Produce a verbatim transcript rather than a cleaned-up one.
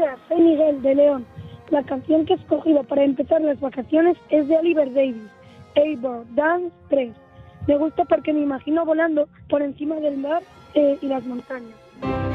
días, soy Miguel de León. La canción que he escogido para empezar las vacaciones es de Oliver Davis, Eivor Dance tres. Me gusta porque me imagino volando por encima del mar eh, y las montañas.